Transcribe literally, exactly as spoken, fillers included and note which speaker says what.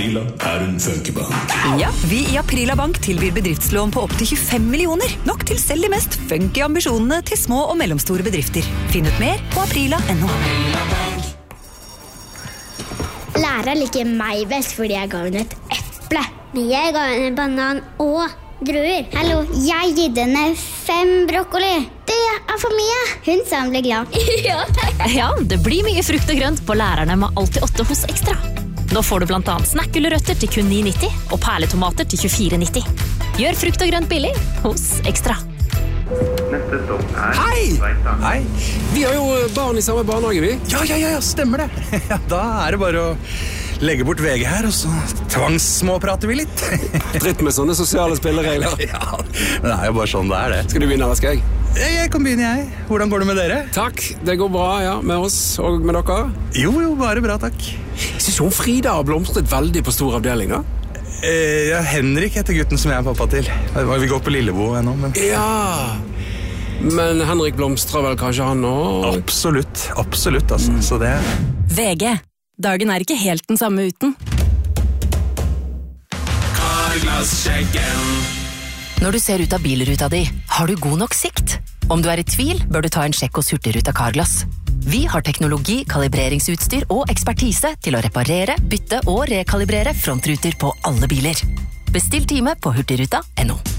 Speaker 1: Aprila er en funkybank.
Speaker 2: Ja, vi i Aprila Bank tilbyr bedriftslån på opp til tjuefem millioner. Nok til selv de mest funky ambisjonene til små og mellomstore bedrifter. Finn ut mer på aprila punktum no.
Speaker 3: Læreren liker meg best fordi jeg ga henne et eple. Men jeg ga henne banan og druer. Hallo, jeg gitt henne fem brokkoli. Det er for mye. Hun sa hun ble glad. Ja.
Speaker 4: Ja, det blir mye frukt og grønt på lærerne med Alltid åtte hos Ekstra. Nå får du blant annet snackgulrøtter til kun ni nitti og perletomater til tjuefire nitti. Gjør frukt og grønt billig hos Ekstra.
Speaker 5: Neste stopp er
Speaker 6: Hei!
Speaker 5: Tveita.
Speaker 6: Hei! Vi har jo barn i samme barnehage, vi. Ja, ja, ja, stemmer det. Ja, da er det bare å legge bort V G her, og så tvangssmåprater vi litt.
Speaker 7: Dritt med sånne sosiale spilleregler.
Speaker 6: Ja, men det er jo bare sånn det er det.
Speaker 7: Skal du begynne, eller skal jeg?
Speaker 6: Jeg kan begynne, jeg. Hvordan går det med dere?
Speaker 7: Takk, det går bra, ja, med oss og med dere.
Speaker 6: Jo, jo, bare bra, takk.
Speaker 7: Jeg synes hun Frida har blomstret veldig på stor avdeling, da.
Speaker 6: Eh, ja, Henrik heter gutten som jeg er pappa til. Vi går på Lillebo ennå, men...
Speaker 7: Ja, men Henrik blomstrer vel kanskje han også?
Speaker 6: Absolutt, absolutt, altså. Mm. Så det...
Speaker 2: V G. Dagen er ikke helt den samme uten.
Speaker 1: Carglass-sjekken.
Speaker 4: Når du ser ut av bilruta di, har du god nok sikt? Om du er i tvil, bør du ta en sjekk hos Hurtigruten Carglass. Vi har teknologi, kalibreringsutstyr og ekspertise til å reparere, bytte og rekalibrere frontruter på alle biler. Bestill time på hurtigruta punktum no.